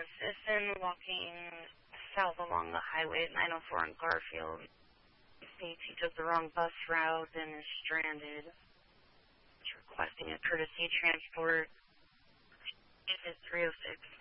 citizen walking south along the highway at 904 in Garfield. He took the wrong bus route and is stranded. He's requesting a courtesy transport. It is 306.